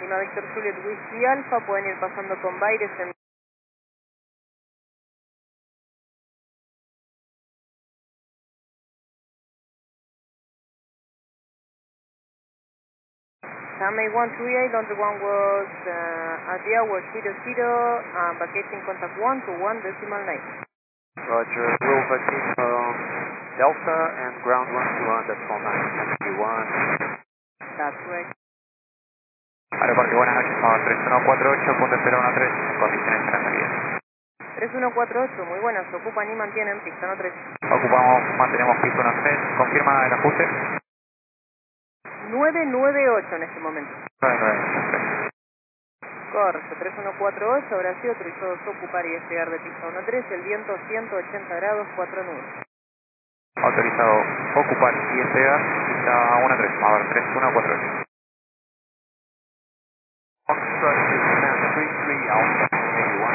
Lima Victor Juliet Whisky Alpha, pueden ir pasando con Baires en May 138, London 1 was at the hour 00, vacating contact 1 to 1 decimal 9. Roger, will vacate Delta and ground 1 to 1 decimal 9, MQ1. That's correct. Aeroparque, buenas noches, somos 3148.013, condiciones transmitidas. 3148, muy buenas, se ocupan y mantienen, pista 13. Ocupamos, mantenemos piso 13, confirma el ajuste. 998 en este momento. 99, Correcto, 3148, ahora sí autorizado a ocupar y despegar de pista 13, el viento 180 grados, 4 nubes. autorizado ocupar y despegar, pista 13, a ver, 3148.